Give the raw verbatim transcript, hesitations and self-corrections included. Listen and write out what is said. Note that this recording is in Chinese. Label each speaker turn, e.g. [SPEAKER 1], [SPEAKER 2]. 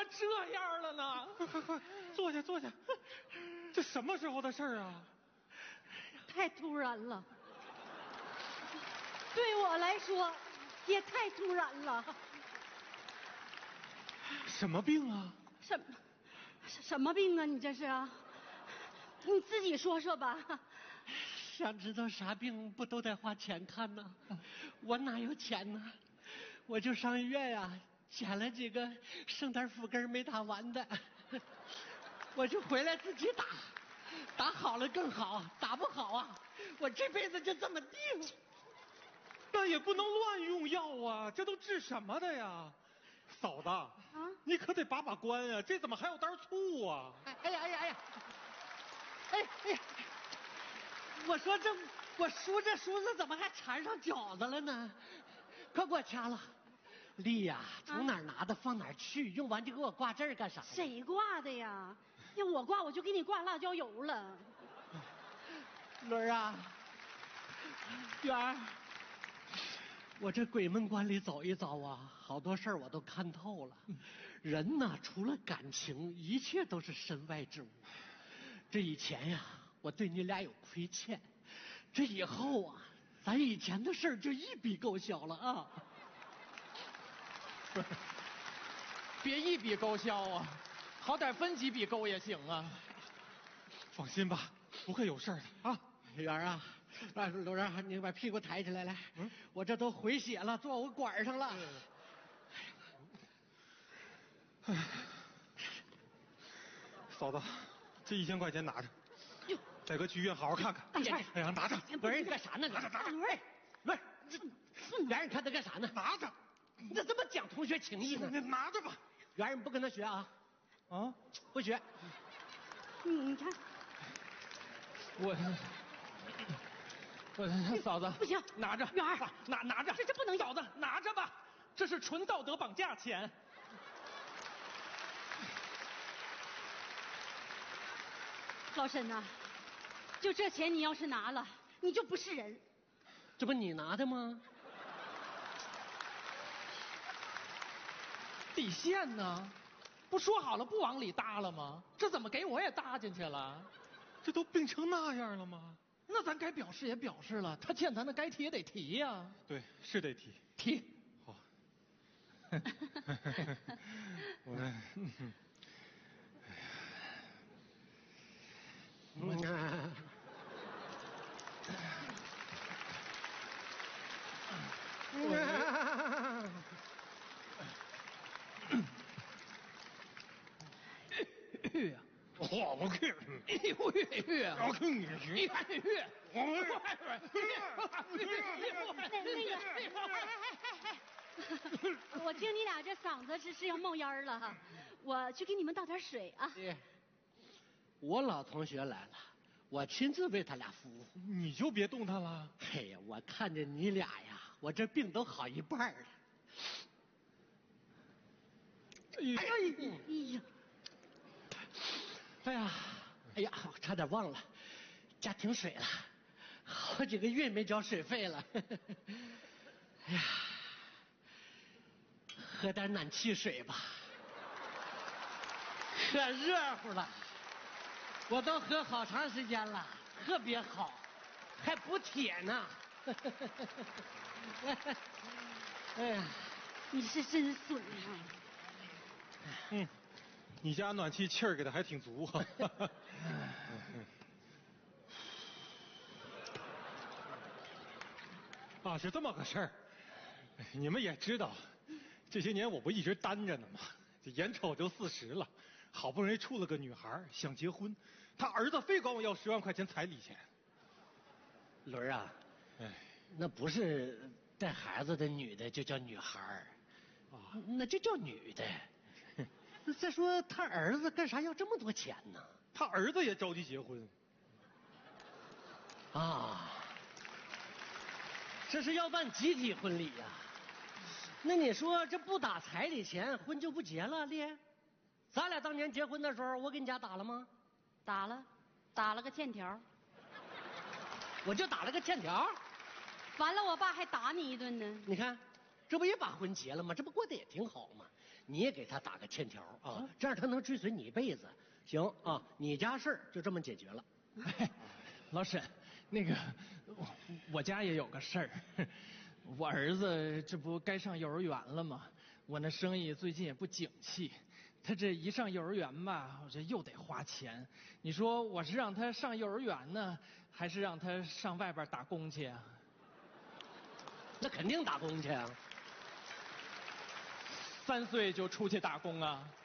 [SPEAKER 1] 这样了呢？
[SPEAKER 2] 快快快，坐下坐下。这什么时候的事儿啊？
[SPEAKER 3] 太突然了，对我来说也太突然了。
[SPEAKER 2] 什么病啊？
[SPEAKER 3] 什么什么病啊？你这是啊？你自己说说吧。
[SPEAKER 4] 想知道啥病不都得花钱看呢？我哪有钱呢？我就上医院呀、啊，捡了几个圣诞树根没打完的，我就回来自己打，打好了更好，打不好啊，我这辈子就这么地了。
[SPEAKER 2] 那也不能乱用药啊，这都治什么的呀？嫂子，啊，你可得把把关啊，这怎么还有袋醋啊？
[SPEAKER 4] 哎呀哎呀哎呀！哎哎呀！我说这我梳这梳子怎么还缠上饺子了呢？快给我掐了！丽呀，从哪儿拿的放哪儿去，用完就给我挂这儿干啥呀？
[SPEAKER 3] 谁挂的呀？要我挂我就给你挂辣椒油了。
[SPEAKER 4] 伦儿啊，元儿，我这鬼门关里走一遭啊，好多事儿我都看透了。人呐，除了感情，一切都是身外之物。这以前呀，我对你俩有亏欠，这以后啊，咱以前的事儿就一笔勾销了啊！
[SPEAKER 1] 别一笔勾销啊，好歹分几笔勾也行啊。
[SPEAKER 2] 放心吧，不会有事的啊。
[SPEAKER 4] 元儿啊，啊，罗儿，你把屁股抬起来来，嗯，我这都回血了，坐我管上了。
[SPEAKER 2] 哎，嫂子，这一千块钱拿着。带哥去医院好好看看。
[SPEAKER 3] 大元，
[SPEAKER 2] 哎呀，拿着！
[SPEAKER 4] 伦儿，你干啥呢？
[SPEAKER 2] 拿着，拿着！
[SPEAKER 4] 伦儿，伦儿，元儿，你看他干啥呢？
[SPEAKER 2] 拿着！
[SPEAKER 4] 你咋这么讲同学情谊呢？
[SPEAKER 2] 你拿着吧。
[SPEAKER 4] 元儿，你不跟他学啊？
[SPEAKER 2] 啊，
[SPEAKER 4] 不学。
[SPEAKER 3] 你你看，
[SPEAKER 1] 我我嫂子
[SPEAKER 3] 不行，
[SPEAKER 1] 拿着，
[SPEAKER 3] 元儿，
[SPEAKER 1] 拿拿着，
[SPEAKER 3] 这这不能
[SPEAKER 1] 嫂子拿着吧，这是纯道德绑架钱。
[SPEAKER 3] 老沈呐、啊，就这钱你要是拿了，你就不是人。
[SPEAKER 4] 这不你拿的吗？
[SPEAKER 1] 底线呢？不说好了不往里搭了吗？这怎么给我也搭进去了？
[SPEAKER 2] 这都病成那样了吗？
[SPEAKER 1] 那咱该表示也表示了，他欠咱的该提也得提呀、啊。
[SPEAKER 2] 对，是得提。
[SPEAKER 1] 提。
[SPEAKER 2] 好。我，嗯，哎呀。
[SPEAKER 4] 嗯啊，
[SPEAKER 1] 血呀！
[SPEAKER 2] 好我去！
[SPEAKER 1] 血血血！
[SPEAKER 2] 我去你去！
[SPEAKER 1] 你看血！
[SPEAKER 3] 那那个，我听你俩这嗓子是是要冒烟了哈，我去给你们倒点水啊。
[SPEAKER 4] 我老同学来了，我亲自为他俩服务。
[SPEAKER 2] 你就别动弹了。
[SPEAKER 4] 哎呀，我看见你俩呀，我这病都好一半了。
[SPEAKER 2] 哎呀，
[SPEAKER 3] 哎呀，
[SPEAKER 4] 哎呀，哎呀，我差点忘了，家停水了，好几个月没交水费了。哎呀，喝点暖气水吧，可热乎了。我都喝好长时间了，特别好，还补铁呢。哎呀，
[SPEAKER 3] 你是真损啊！
[SPEAKER 2] 嗯，你家暖气气儿给的还挺足啊。啊，是这么个事儿。你们也知道，这些年我不一直单着呢吗？这眼瞅就四十了，好不容易处了个女孩，想结婚，他儿子非管我要十万块钱彩礼钱。
[SPEAKER 4] 伦儿啊，
[SPEAKER 2] 哎，
[SPEAKER 4] 那不是带孩子的女的就叫女孩儿，
[SPEAKER 2] 啊，
[SPEAKER 4] 那就叫女的。再说他儿子干啥要这么多钱呢？
[SPEAKER 2] 他儿子也着急结婚。
[SPEAKER 4] 啊，这是要办集体婚礼呀、啊？那你说这不打彩礼钱，婚就不结了？丽，咱俩当年结婚的时候，我给你家打了吗？
[SPEAKER 3] 打了，打了个欠条。
[SPEAKER 4] 我就打了个欠条。
[SPEAKER 3] 完了，我爸还打你一顿呢。
[SPEAKER 4] 你看，这不也把婚结了吗？这不过得也挺好吗？ 你也给他打个欠条啊，这样他能追随你一辈子。行啊，你家事儿就这么解决了。
[SPEAKER 1] 哎，老沈，那个我我家也有个事儿，我儿子这不该上幼儿园了吗？我那生意最近也不景气，他这一上幼儿园吧，我这又得花钱。你说我是让他上幼儿园呢，还是让他上外边打工去啊？
[SPEAKER 4] 那肯定打工去啊。
[SPEAKER 1] 三岁就出去打工啊？